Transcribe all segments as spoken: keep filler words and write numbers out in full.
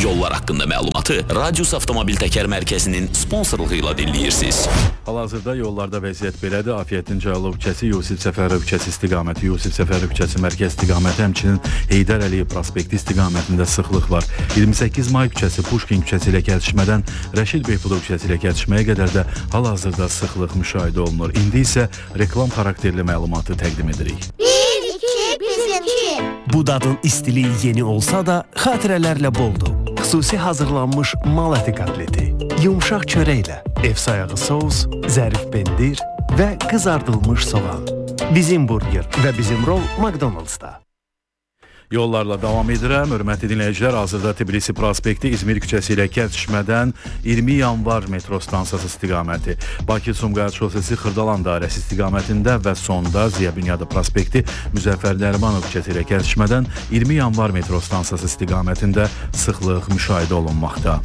Yollar haqqında məlumatı Radius Avtomobil Təkər Mərkəzinin sponsorluğu ilə dinləyirsiniz. Hal-hazırda yollarda vəziyyət belədir. Afiyyətin Cəlilov küçəsi, Yusif Səfərov küçəsi istiqaməti, Yusif Səfərov küçəsi mərkəz istiqaməti, həmçinin Heydər Əliyev prospekti istiqamətində sıxlıq var. iyirmi səkkiz may küçəsi Puşkin küçəsi ilə kəsişmədən Rəşid Behbudov küçəsi ilə kəsişməyə qədər də hal-hazırda sıxlıq müşahidə olunur. İndi isə reklam xarakterli məlumatı təqdim edirik. Bir, iki, bizimki. Bu dadın istiliyi yeni olsa da xatirələrlə boldur. Xüsusi hazırlanmış mal əti kotleti, yumşaq çörəklə, ev sayağı sos, zərif pendir və qızardılmış soğan. Bizim burger və bizim rol McDonald's-da. Yollarla davam edirəm. Hörmətli dinləyicilər, hazırda Tbilisi prospekti İzmir küçəsi ilə kəsişmədən iyirmi yanvar metro stansiyası istiqaməti, Bakı-Sumqayıt şosesi Xırdalan dairəsi istiqamətində və sonda Ziya Bünyadov prospekti Müzəffər Nərimanov küçəsi ilə kəsişmədən iyirmi yanvar metro stansiyası istiqamətində sıxlıq müşahidə olunmaqda.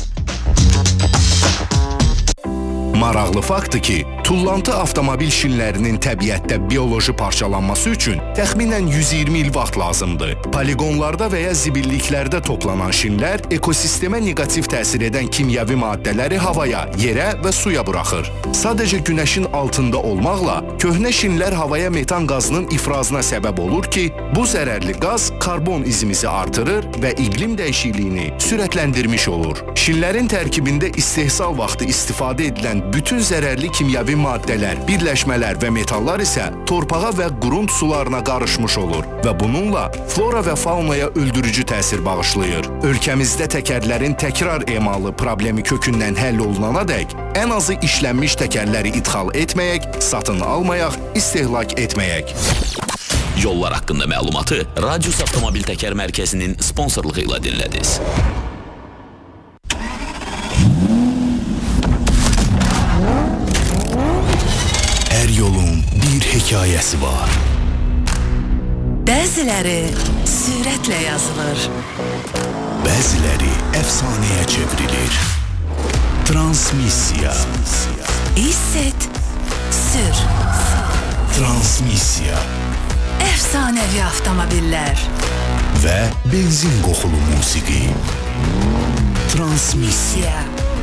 Maraqlı faktdır ki, tullantı avtomobil şinlərinin təbiətdə bioloji parçalanması üçün təxminən yüz iyirmi il vaxt lazımdır. Poligonlarda və ya zibilliklərdə toplanan şinlər ekosistemə negativ təsir edən kimyəvi maddələri havaya, yerə və suya buraxır. Sadəcə günəşin altında olmaqla köhnə şinlər havaya metan qazının ifrazına səbəb olur ki, bu zərərli qaz karbon izimizi artırır və iqlim dəyişikliyini sürətləndirmiş olur. Şinlərin tərkibində istehsal vaxtı istifadə edilən bütün zərərli kimyəvi maddələr, birləşmələr və metallar isə torpağa və qurunt sularına qarışmış olur və bununla flora və faunaya öldürücü təsir bağışlayır. Ölkəmizdə təkərlərin təkrar emalı problemi kökündən həll olunana dək ən azı işlənmiş təkərləri idxal etməyək, satın almayaq, istehlak etməyək. Yollar haqqında məlumatı Radius Avtomobil Təkər Mərkəzinin sponsorluğu ilə dinlədiniz. Hər yolun bir hekayəsi var. Bəziləri sürətlə yazılır. Bəziləri əfsanəyə çevrilir. Transmissiya. Hiss et, sür. Transmissiya. Əfsanəvi avtomobillər. Və benzin qoxulu musiqi. Transmissiya.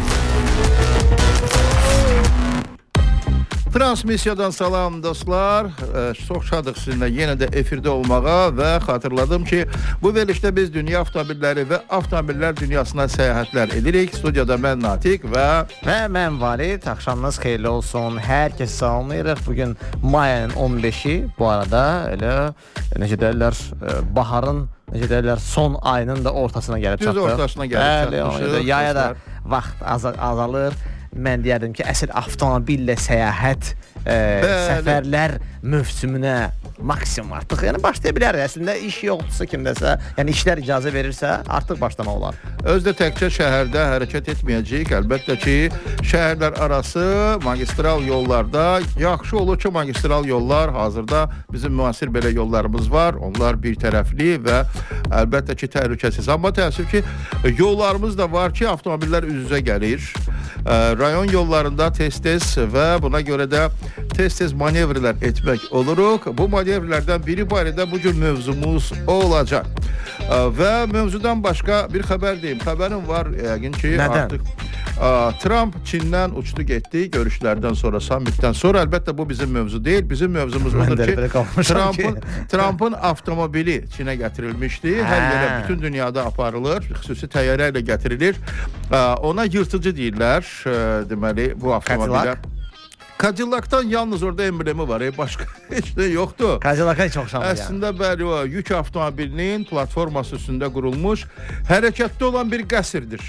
Transmissiyadan salam dostlar. Çox şadıq sizinlə yenə də efirdə olmağa və xatırladım ki, bu verilişdə biz dünya avtomobilləri və avtomobillər dünyasına səyahətlər edirik. Studiyada mən Natiq və və mən Varid. Axşamınız xeyirli olsun. Hər kəsi salamlayırıq. Bugün mayın on beşi. Bu arada elə necə deyirlər, baharın necə deyirlər, son ayının da ortasına gəlib çatdıq. Düz ortasına gəlib çatdıq. Yaya da vaxt az azalır. Mən deyərdim ki, əsl avtomobillə səyahət, e, səfərlər mövsümünə maksimum artıq yəni başlaya bilər. Əslində iş yoxdursa kimdəsə, yəni işlər icazə verirsə artıq başlama olar. Özdə təkcə şəhərdə hərəkət etməyəcəyik. Əlbəttə ki, şəhərlər arası magistral yollarda yaxşı olur ki, magistral yollar hazırda bizim müasir belə yollarımız var. Onlar bir tərəfli və əlbəttə ki, təhlükəsiz. Amma təəssüf ki, yollarımız da var ki, avtomobillər üz-üzə gəlir. Rayon yollarında tez-tez və buna görə də tez-tez manevrlər etmək oluruq. Bu manevrlərdən biri barədə bugün mövzumuz olacaq. Və mövzudan başqa bir xəbər deyim. Xəbərim var yəqin ki, nədən? Artıq Trump Çindən uçdu getdi görüşlərdən sonra, sammitdən sonra. Əlbəttə bu bizim mövzu deyil. Bizim mövzumuz odur ki, Trump'ın Trump'ın avtomobili Çinə gətirilmişdi. Hər yerə, bütün dünyada aparılır. Xüsusi təyyarə ilə gətirilir. Ona yırtıcı deyirlər. Deməli, bu avtomobillər. Cadillac'dan yalnız orada emblemi var. E, başqa heç nə yoxdur. Cadillac'a çox şanlı. Əslində bəli, o yük avtomobilinin platforması üstündə qurulmuş, hərəkətdə olan bir qəsrdir.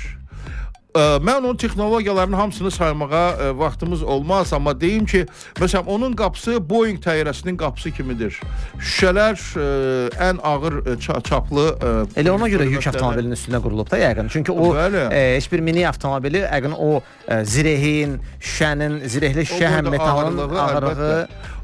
Mən onun texnologiyalarının hamısını saymağa vaxtımız olmaz, amma deyim ki, məsələn, onun qapısı Boeing təyyarəsinin qapısı kimidir. Şüşələr ən ağır çaplı... Elə ona görə yük avtomobilinin üstünə qurulub da yəqin. Çünki o e, heç bir mini avtomobili yəqin o e, zirehin, şüşənin, zirehli şüşə həm metalın ağırlığı...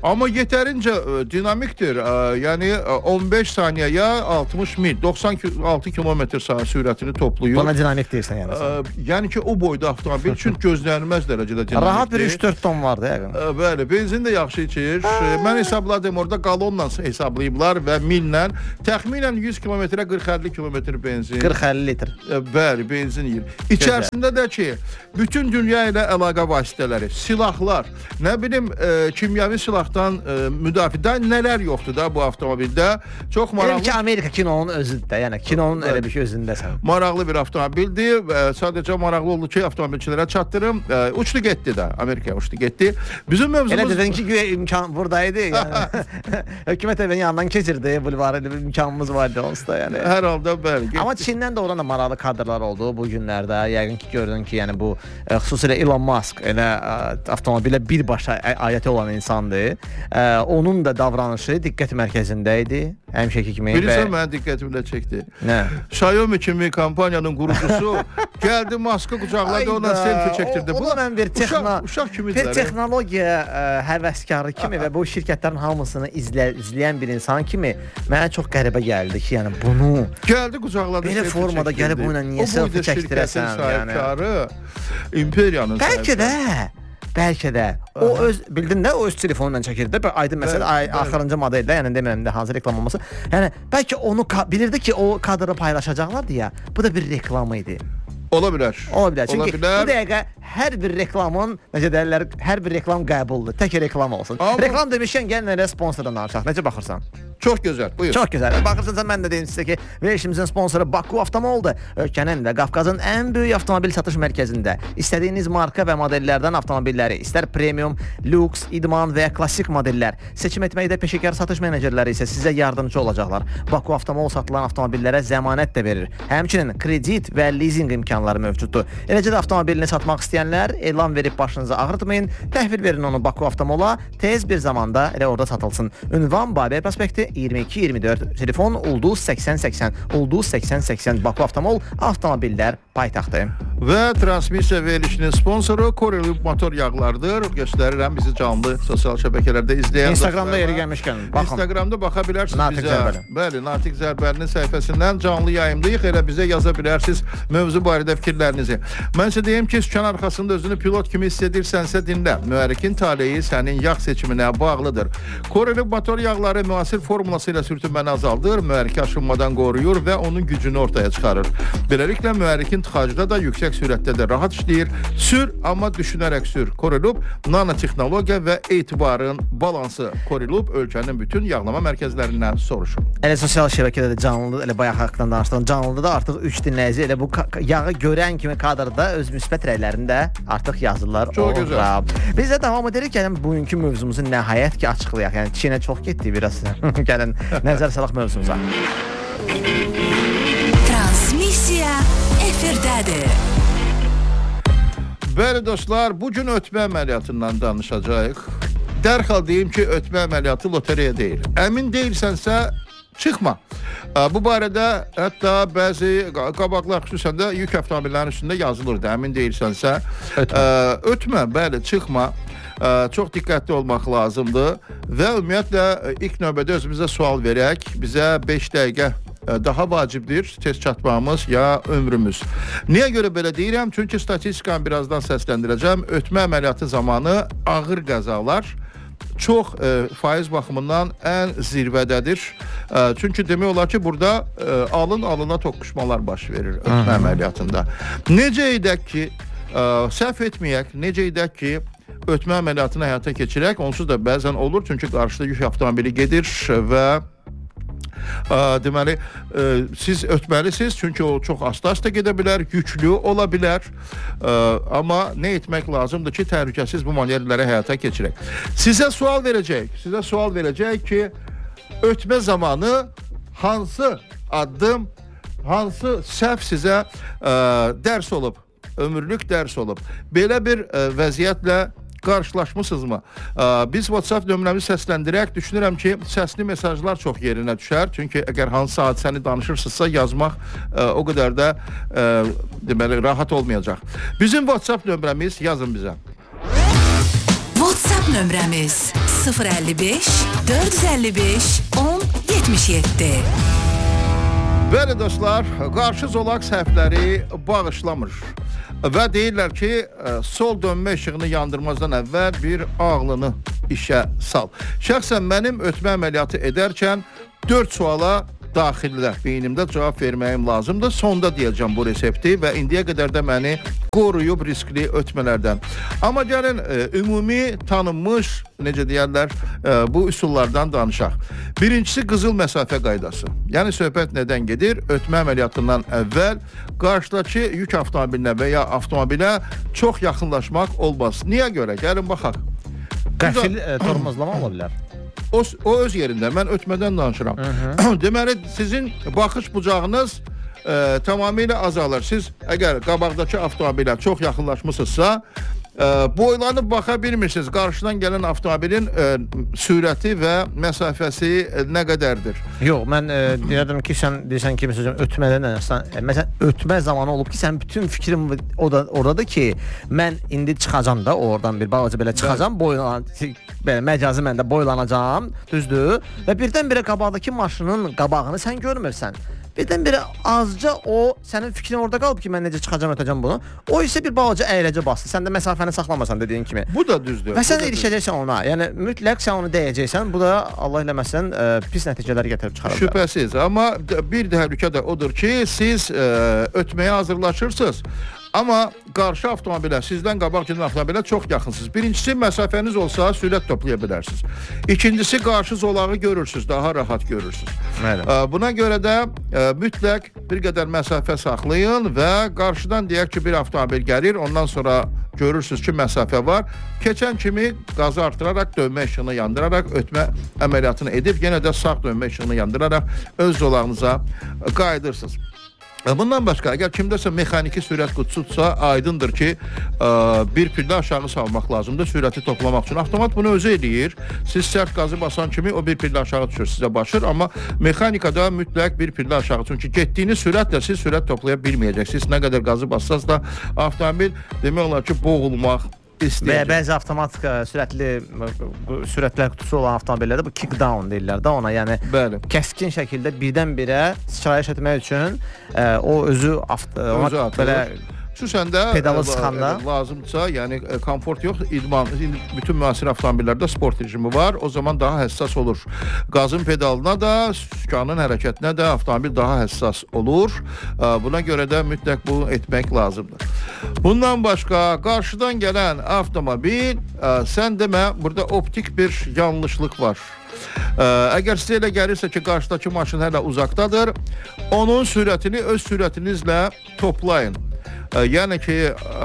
Amma yetərincə ə, dinamikdir. Ə, yəni ə, on beş saniyəyə altmış mil, doxsan altı kilometr saat sürətini toplayır. Buna dinamik deyirsən yəni. Ə, yəni ki, o boyda avtomobil üçün gözlənilməz dərəcədə dinamikdir. Rahat bir üç dörd ton vardı yəqin. Ə, bəli, benzin də yaxşı içir. Mən hesabladım, orada galonla hesablayıblar və millə təxminən yüz kilometrə qırx əlli kilometr benzin. qırx əlli litr. Ə, bəli, benzin yeyir. İçərisində də ki, bütün dünya ilə əlaqə vasitələri, silahlar, nə bilim, ə, kimyəvi silahdan ə, müdafiədən nələr yoxdur da bu avtomobildə. Çox maraqlı. Elə ki, Amerika kinonun özüdür də, yəni kinonun elə bir şey özündəsən. Maraqlı bir avtomobildir. Ə, sadəcə maraqlı oldu ki, avtomobilçilərə çatdırım. Ə, uçdu getdi də, Amerikaya uçdu getdi. Bizim mövzumuz... Elə dedin ki, güya imkan buradaydı, yəni. Hökumət evinin yanından keçirdi, bulvarı ilə bir imkanımız vardı onsuz da, yəni. Hər halda bəli. Getdi. Amma Çindən də oradan da maraqlı kadrlar oldu bu günlərdə. Yəqin ki, gördün ki, yəni bu ə, xüsusilə Elon Musk elə ə, avtomobilə birbaşa ayəti olan insandır. Ə, onun da davranışı diqqət mərkəzində idi. Həmişəki kimi. Bilirsən, mənə diqqətimlə çəkdi. Nə? Xiaomi kimi kompaniyanın qurucusu gəldi, Musk'ı qucaqladı, ona selfie çəkdirdi. Bu da mən bir texno, uşaq, uşaq kimi bir texnologiya ə, həvəskarı kimi və bu şirkətlərin hamısını izlə, izləyən bir insan kimi mənə çox qəribə gəldi ki, yəni bunu gəldi, qucaqladı, belə formada gəlib bununla niyə selfie çəkdirəsən, yəni. İmperiyanın bəlkə də Bəlkə də. O öz bildin də o öz telefonundan çəkirdi. Aydın məsələ axırıncı modeldə, yəni demirəm də hansı reklam olması. Yəni bəlkə onu bilirdi ki, o kadrı paylaşacaqlar deyə. Bu da bir reklam idi. Ola bilər. Ola bilər. Çünki Ola bilər. bu dəqiqə hər bir reklamın, necə deyirlər, hər bir reklam qəbuldur. Tək reklam olsun. Amma... Reklam demişkən gəlin elə sponsordan danışaq. Necə baxırsan? Çox gözəl. Buyur. Çox gözəl. Baxırsansa mən də deyim sizə ki, verilişimizin sponsoru Baku Avtomoldur. Ölkənin və Qafqazın ən böyük avtomobil satış mərkəzində istədiyiniz marka və modellərdən avtomobilləri, istər premium, lüks, idman və ya klassik modellər seçim etməkdə peşəkar satış menecerləri isə sizə yardımcı olacaqlar. Baku Avtomol satılan avtomobillərə zəmanət də verir. Həmçinin kredit və leasing imkanları mövcuddur. Eləcə də avtomobilini satmaq istəyənlər elan verib başınızı ağrıtmayın. Təhvil verin onu Baku Avtomola, tez bir zamanda elə orada satılsın. Ünvan Babək prospekti iyirmi iki iyirmi dörd, telefon Ulduz səksən səksən, Ulduz səksən səksən. Baku Avtomol, avtomobillər paytaxtı. Və transmisiya verilişinin sponsoru Corelub motor yağlarıdır. Göstərirəm bizi canlı sosial şəbəkələrdə izləyən Instagramda yeri gəlmişkən baxın. Instagramda baxa bilərsiniz Natiq bizə. Zərbəli. Bəli, Natiq Zərbəlinin səhifəsindən canlı yayımdayıq. Elə bizə yaza bilərsiniz mövzu barədə fikirlərinizi. Mən sizə deyim ki, sükan arxasında özünü pilot kimi hiss edirsənsə dinlə. Mühərrikin taleyi sənin yağ seçiminə bağlıdır. Corelub motor yağları müasir formulası ilə sürtünməni azaldır, mühərriki aşınmadan qoruyur və onun gücünü ortaya çıxarır. Beləliklə mühərrikin tıxacda da yüksək sürətdə də rahat işləyir. Sür, amma düşünərək sür. Corelub nanotexnologiya və etibarın balansı. Corelub ölkənin bütün yağlama mərkəzlərindən soruşur. Elə sosial şəbəkədə də canlı, elə bayaq haqqında danışdığım canlıda da artıq üç dinləyici elə bu yağı görən kimi kadrda öz müsbət rəylərini də artıq yazırlar. Çox gözəl. Biz də davam edirik, gəlin bugünkü mövzumuzu nəhayət ki açıqlayaq. Yəni Çinə çox getdik biraz. Gəlin nəzər salaq mövzumuza. Transmisiya efirdədir. Bəli dostlar, bugün ötmə əməliyyatından danışacağıq. Dərhal deyim ki, ötmə əməliyyatı lotereya deyil. Əmin deyilsənsə çıxma. Bu barədə hətta bəzi qabaqlar xüsusən də yük avtomobillərinin üstündə yazılırdı. Əmin deyilsənsə ötmə, ötmə bəli, çıxma. Çox diqqətli olmaq lazımdır və ümumiyyətlə ilk növbədə özümüzə sual verək. Bizə beş dəqiqə daha vacibdir tez çatmamız ya ömrümüz. Niyə görə belə deyirəm? Çünki statistikanı birazdan səsləndirəcəm. Ötmə əməliyyatı zamanı ağır qəzalar çox e, faiz baxımından ən zirvədədir. E, çünki demək olar ki, burada e, alın alına toqquşmalar baş verir ötmə əməliyyatında. Necə edək ki, e, səhv etməyək, necə edək ki, ötmə əməliyyatını həyata keçirək. Onsuz da bəzən olur, çünki qarşıda yük avtomobili gedir və ə, deməli, ə, siz ötməlisiniz, çünki o çox asta-asta gedə bilər, yüklü ola bilər. Ə, amma nə etmək lazımdır ki, təhlükəsiz bu manevrləri həyata keçirək. Sizə sual verəcək, sizə sual verəcək ki, ötmə zamanı hansı addım, hansı səhv sizə ə, dərs olub, ömürlük dərs olub. Belə bir ə, vəziyyətlə qarşılaşmısınızmı? Biz WhatsApp nömrəmizi səsləndirək. Düşünürəm ki, səsli mesajlar çox yerinə düşər. Çünki əgər hansı hadisəni danışırsınızsa yazmaq ə, o qədər də ə, deməli, rahat olmayacaq. Bizim WhatsApp nömrəmiz, yazın bizə. WhatsApp nömrəmiz sıfır əlli beş, dörd yüz əlli beş, on yetmiş yeddi. Bəli dostlar, qarşı zolaq səhvləri bağışlamır. Və deyirlər ki, sol dönmə işığını yandırmazdan əvvəl bir ağlını işə sal. Şəxsən mənim ötmə əməliyyatı edərkən dörd suala daxillər beynimdə cavab verməyim lazımdır. Sonda deyəcəm bu resepti və indiyə qədər də məni qoruyub riskli ötmələrdən. Amma gəlin ümumi tanınmış, necə deyərlər, bu üsullardan danışaq. Birincisi qızıl məsafə qaydası. Yəni söhbət nədən gedir? Ötmə əməliyyatından əvvəl qarşıdakı yük avtomobilinə və ya avtomobilə çox yaxınlaşmaq olmaz. Niyə görə? Gəlin baxaq. Qəfil tormozlama ola bilər. O, o öz yerində, mən ötmədən danışıram. Deməli, sizin baxış bucağınız e, tamamilə azalır. Siz əgər qabaqdakı avtomobilə çox yaxınlaşmışsınızsa, e, boylanıb baxa bilmirsiniz. Qarşıdan gələn avtomobilin e, sürəti və məsafəsi e, nə qədərdir? Yox, mən e, deyirdim ki, sən deyirsən ki, məsələn, ötmədən sən, e, məsələn, ötmə zamanı olub ki, sən bütün fikrim o da oradadır ki, mən indi çıxacam da oradan bir balaca belə çıxacam, boylan belə məcazi məndə boylanacağam, düzdür? Və birdən-birə qabaqdakı maşının qabağını sən görmürsən. Birdən-birə azca o sənin fikrin orada qalıb ki, mən necə çıxacam, ötəcəm bunu. O isə bir balaca əyləcə bastı. Sən də məsafəni saxlamasan dediyin kimi. Bu da düzdür. Və sən erişəcəksən ona. Yəni mütləq sən onu dəyəcəksən. Bu da Allah eləməsən ə, pis nəticələr gətirib çıxarır. Şübhəsiz. Amma bir təhlükə də odur ki, siz ə, ötməyə hazırlaşırsınız. Amma qarşı avtomobilə, sizdən qabaq gedən avtomobilə çox yaxınsınız. Birincisi, məsafəniz olsa sürət toplaya bilərsiniz. İkincisi, qarşı zolağı görürsünüz, daha rahat görürsünüz. Məlim. Buna görə də ə, mütləq bir qədər məsafə saxlayın və qarşıdan deyək ki, bir avtomobil gəlir, ondan sonra görürsünüz ki, məsafə var. Keçən kimi qazı artıraraq, dönmə işığını yandıraraq, ötmə əməliyyatını edib, yenə də sağ dönmə işığını yandıraraq öz zolağınıza qayıdırsınız. Bundan başqa, əgər kimdəsə mexaniki sürət qutusudsa, aydındır ki, ə, bir pillə aşağı salmaq lazımdır sürəti toplamaq üçün. Avtomat bunu özü eləyir. Siz sərt qazı basan kimi o bir pillə aşağı düşür, sizə başır. Amma mexanikada mütləq bir pillə aşağı. Çünki getdiyiniz sürətlə siz sürət toplaya bilməyəcəksiniz. Nə qədər qazı bassaz da avtomobil demək olar ki, boğulmaq istəyir. Və bəzi avtomatik sürətli sürətlər qutusu olan avtomobillərdə bu kick down deyirlər də ona, yəni Bəli. kəskin şəkildə birdən-birə sirayət etmək üçün ə, o özü avto belə xüsusən də pedalı sıxanda lazımdırsa, yəni komfort yox, idman, bütün müasir avtomobillərdə sport rejimi var, o zaman daha həssas olur. Qazın pedalına da, sükanın hərəkətinə də avtomobil daha həssas olur. Buna görə də mütləq bunu etmək lazımdır. Bundan başqa, qarşıdan gələn avtomobil, sən demə, burada optik bir yanlışlıq var. Əgər sizə elə gəlirsə ki, qarşıdakı maşın hələ uzaqdadır, onun sürətini öz sürətinizlə toplayın. Yəni ki,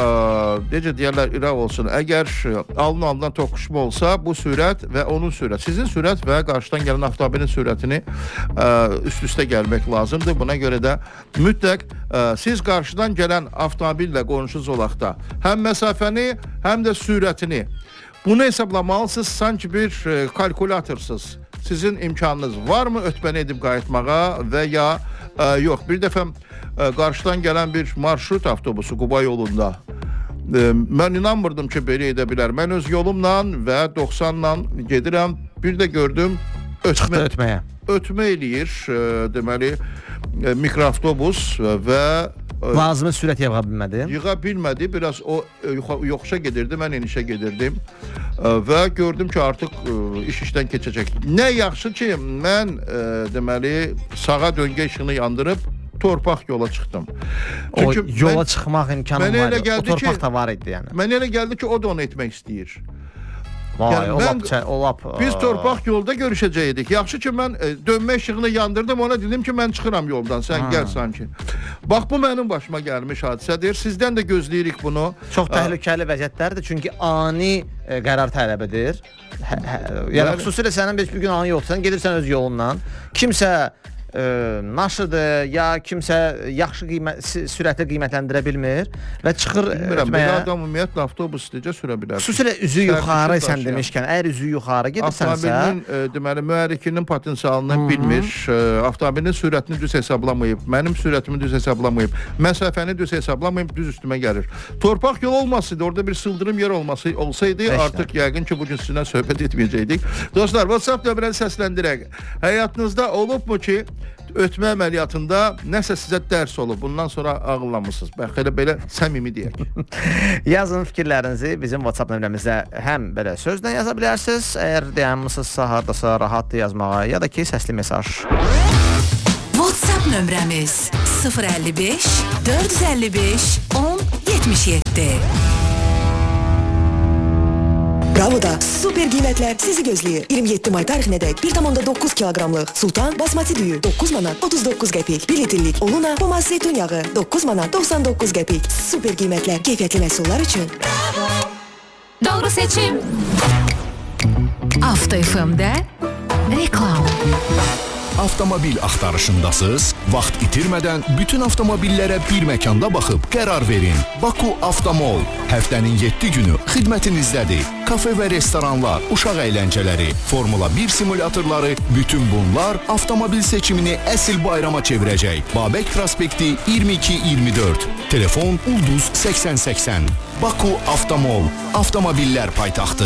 necə deyərlər, iraq olsun, əgər alın-alından toqquşma olsa, bu sürət və onun sürət, sizin sürət və qarşıdan gələn avtomobilin sürətini üst-üstə gəlmək lazımdır. Buna görə də mütləq siz qarşıdan gələn avtomobillə qonşu zolaqda həm məsafəni, həm də sürətini bunu hesablamalısınız, sanki bir kalkulatorsuz. Sizin imkanınız varmı ötməni edib qayıtmağa və ya ə, yox. Bir dəfə ə, qarşıdan gələn bir marşrut avtobusu Quba yolunda. Ə, mən inanmırdım ki, belə edə bilər. Mən öz yolumla və doxsanla gedirəm. Bir də gördüm ötmə, ötməyə. Ötmə eləyir, ə, deməli, ə, mikroavtobus və lazımi sürət yığa bilmədi. Yığa bilmədi. Biraz o yoxuşa gedirdi, mən enişə gedirdim. Və gördüm ki, artıq iş işdən keçəcək. Nə yaxşı ki, mən deməli sağa döngə işığını yandırıb torpaq yola çıxdım. Çünki o yola mən, çıxmaq imkanı var idi. O torpaq ki, da var idi yəni. Mənə elə gəldi ki, o da onu etmək istəyir. Vay, yəni, o lap, o lap, biz torpaq yolda görüşəcəkdik. Yaxşı ki, mən e, dönmə işığını yandırdım, ona dedim ki, mən çıxıram yoldan, sən ha. gəl sanki. Bax, bu mənim başıma gəlmiş hadisədir. Sizdən də gözləyirik bunu. Çox təhlükəli vəziyyətlərdir, çünki ani e, qərar tələb edir. Hə, hə, yəni, xüsusilə sənin bir gün anı yoxdur, sən gedirsən öz yolundan. Kimsə e, naşıdır, ya kimsə yaxşı qiymət sürətli qiymətləndirə bilmir və çıxır Bilmirəm, ötməyə. belə adam ümumiyyətlə avtobus necə sürə bilər? Xüsusilə üzü yuxarı sən demişkən, əgər üzü yuxarı gedirsənsə, avtomobilin e, deməli mühərrikinin potensialını Hı -hı. bilmir, e, avtomobilin sürətini düz hesablamayıb, mənim sürətimi düz hesablamayıb, məsafəni düz hesablamayıb, düz üstümə gəlir. Torpaq yol olmasaydı, orada bir sıldırım yer olması olsaydı, Beşler. artıq yəqin ki, bu gün sizinlə söhbət etməyəcəkdik. Dostlar, WhatsApp nömrəni səsləndirək. Həyatınızda olubmu ki, ötmə əməliyyatında nəsə sizə dərs olub, bundan sonra ağıllanmısınız. Bəlkə elə belə səmimi deyək. Yazın fikirlərinizi bizim WhatsApp nömrəmizə həm belə sözlə yaza bilərsiniz, əgər dayanmısınızsa, hardasa rahatdır yazmağa, ya da ki, səsli mesaj. WhatsApp nömrəmiz sıfır əlli beş dörd yüz əlli beş on yetmiş yeddi. Bravo'da super qiymətlər sizi gözləyir. iyirmi yeddi may tarixinədək bir tam doqquz kiloqramlıq Sultan basmati düyü doqquz manat otuz doqquz qəpik, bir litrlik Oluna pomaz zeytun yağı doqquz manat doxsan doqquz qəpik. Super qiymətlər, keyfiyyətli məhsullar üçün. Bravo! Doğru seçim. Avto F M-də reklam. Avtomobil axtarışındasınız? Vaxt itirmədən bütün avtomobillərə bir məkanda baxıb qərar verin. Baku Avtomol həftənin yeddi günü xidmətinizdədir. Kafe və restoranlar, uşaq əyləncələri, Formula bir simulyatorları, bütün bunlar avtomobil seçimini əsl bayrama çevirəcək. Babək prospekti iyirmi iki iyirmi dörd. Telefon Ulduz səksən səksən. Baku Avtomol, avtomobillər paytaxtı.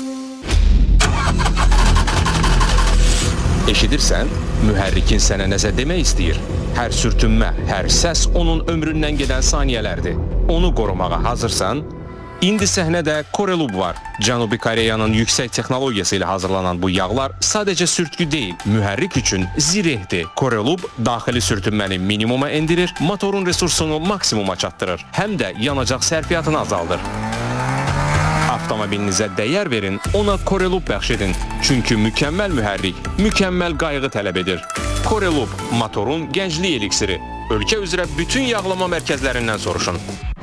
Eşidirsən, mühərrikin sənə nəsə demək istəyir. Hər sürtünmə, hər səs onun ömründən gedən saniyələrdir. Onu qorumağa hazırsan? İndi səhnədə Corelub var. Cənubi Koreyanın yüksək texnologiyası ilə hazırlanan bu yağlar sadəcə sürtkü deyil, mühərrik üçün zirehdir. Corelub daxili sürtünməni minimuma endirir, motorun resursunu maksimuma çatdırır, həm də yanacaq sərfiyyatını azaldır. Avtomobilinizə dəyər verin, ona Corelub bəxş edin. Çünki mükəmməl mühərrik, mükəmməl qayğı tələb edir. Corelub, motorun gənclik eliksiri. Ölkə üzrə bütün yağlama mərkəzlərindən soruşun.